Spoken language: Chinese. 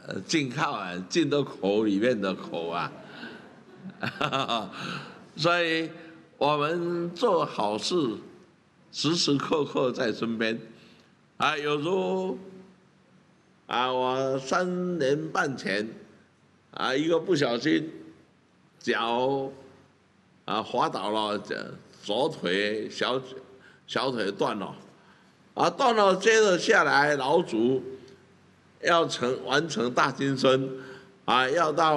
进靠啊，进到口里面的口啊，所以我们做好事，时时刻刻在身边啊。有时候啊，我3年半前啊，一个不小心脚滑倒了，左腿小腿断了，断了，接着下来老祖要完成大金身，要到